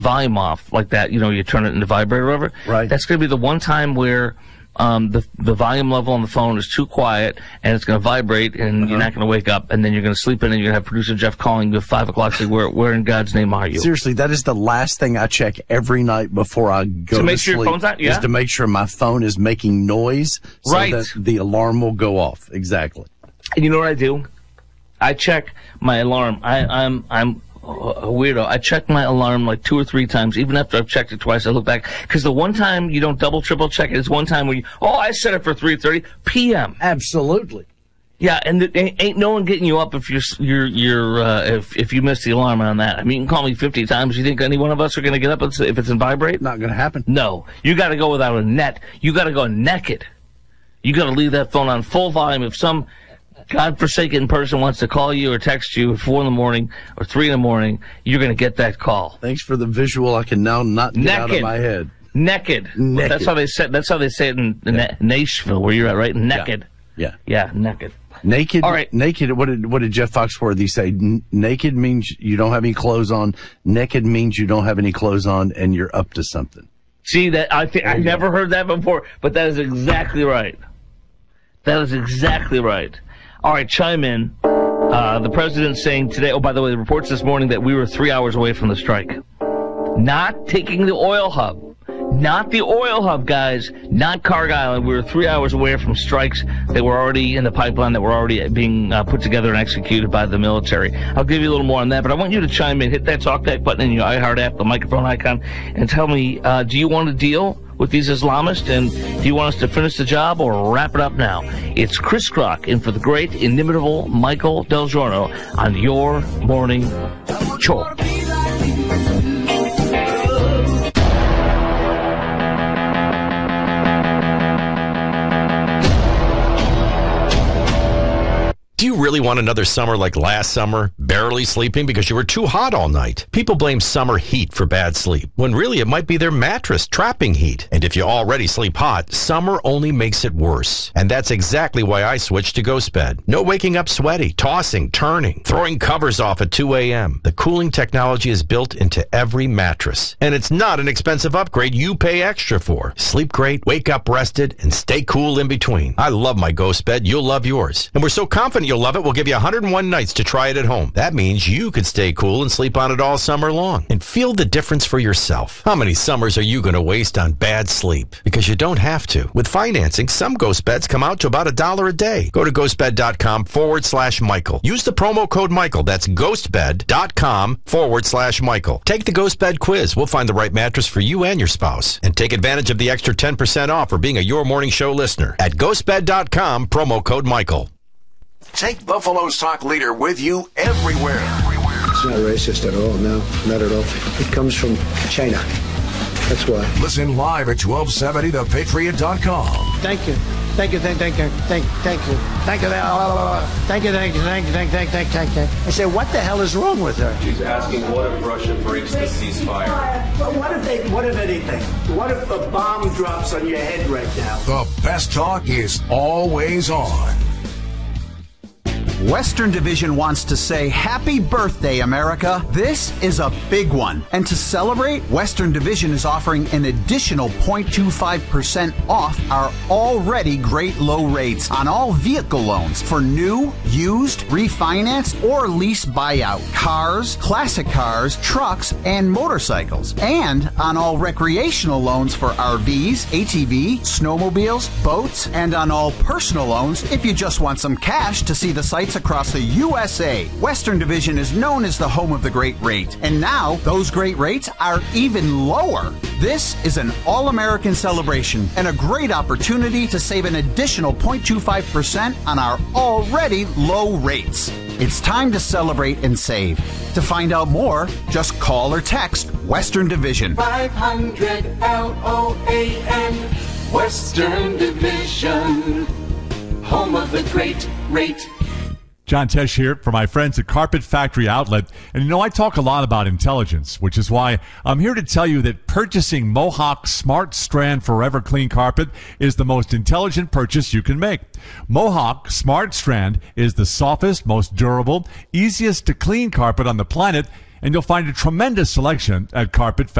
volume off like that, you turn it into vibrate or whatever. Right. That's going to be the one time where the volume level on the phone is too quiet and it's going to vibrate and you're not going to wake up, and then you're going to sleep in and you're going to have producer Jeff calling you at 5 o'clock saying, where in God's name are you? Seriously, that is the last thing I check every night before I go to make sleep. sure your phone's out? Yeah. Is to make sure my phone is making noise so Right. that the alarm will go off. Exactly. And you know what I do? I check my alarm. I'm a weirdo. I check my alarm like 2 or 3 times. Even after I've checked it twice, I look back. Because the one time you don't double, triple check it is one time where I set it for 3:30 p.m. Absolutely. Yeah, and ain't no one getting you up if if you miss the alarm on that. I mean, you can call me 50 times. You think any one of us are going to get up if it's in vibrate? Not going to happen. No. You got to go without a net. You got to go naked. You got to leave that phone on full volume. If some godforsaken person wants to call you or text you at 4 in the morning or 3 in the morning, you're going to get that call. Thanks for the visual. I can now not get out of my head. Naked. That's how they say it in Nashville, where you're at, right? Naked. Yeah. Yeah, naked. Naked. All right. Naked. What did Jeff Foxworthy say? Naked means you don't have any clothes on. Naked means you don't have any clothes on, and you're up to something. See that? I never heard that before, but that is exactly right. That is exactly right. All right, chime in. The president's saying today, oh, by the way, the reports this morning that we were 3 hours away from the strike. Not taking the oil hub. Not the oil hub, guys. Not Carg Island. We were 3 hours away from strikes that were already in the pipeline, that were already being put together and executed by the military. I'll give you a little more on that, but I want you to chime in. Hit that talkback button in your iHeart app, the microphone icon, and tell me, do you want to deal with these Islamists, and do you want us to finish the job or wrap it up now? It's Chris Crock in for the great, inimitable Michael Del Giorno on your morning chore. Do you really want another summer like last summer, barely sleeping because you were too hot all night? People blame summer heat for bad sleep, when really it might be their mattress trapping heat. And if you already sleep hot, summer only makes it worse. And that's exactly why I switched to GhostBed. No waking up sweaty, tossing, turning, throwing covers off at 2 a.m. The cooling technology is built into every mattress. And it's not an expensive upgrade you pay extra for. Sleep great, wake up rested, and stay cool in between. I love my GhostBed. You'll love yours. And we're so confident you'll love it, we'll give you 101 nights to try it at home. That means you can stay cool and sleep on it all summer long. And feel the difference for yourself. How many summers are you going to waste on bad sleep? Because you don't have to. With financing, some Ghost Beds come out to about $1 a day. Go to ghostbed.com/Michael. Use the promo code Michael. That's ghostbed.com/Michael. Take the Ghost Bed quiz. We'll find the right mattress for you and your spouse. And take advantage of the extra 10% off for being a Your Morning Show listener at ghostbed.com, promo code Michael. Take Buffalo's talk leader with you everywhere. It's not racist at all, no, not at all. It comes from China. That's why. Listen live at 1270thepatriot.com. Thank you. Thank you. I said, what the hell is wrong with her? She's asking, what if Russia breaks the ceasefire? What if anything? What if a bomb drops on your head right now? The best talk is always on. Western Division wants to say happy birthday, America. This is a big one. And to celebrate, Western Division is offering an additional 0.25% off our already great low rates on all vehicle loans for new, used, refinanced, or lease buyout, cars, classic cars, trucks, and motorcycles. And on all recreational loans for RVs, ATV, snowmobiles, boats, and on all personal loans if you just want some cash to see the sights across the USA. Western Division is known as the home of the great rate, and now those great rates are even lower. This is an all-American celebration and a great opportunity to save an additional 0.25% on our already low rates. It's time to celebrate and save. To find out more, just call or text Western Division. 500 LOAN, Western Division, home of the great rate. John Tesh here for my friends at Carpet Factory Outlet. And I talk a lot about intelligence, which is why I'm here to tell you that purchasing Mohawk Smart Strand Forever Clean Carpet is the most intelligent purchase you can make. Mohawk Smart Strand is the softest, most durable, easiest to clean carpet on the planet, and you'll find a tremendous selection at Carpet Factory.